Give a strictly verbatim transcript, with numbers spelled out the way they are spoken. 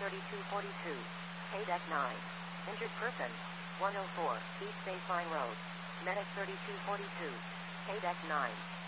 thirty-two forty-two. K-Deck nine. Injured person. one oh four, East Baseline Road. Medic thirty-two forty-two. K-Deck nine.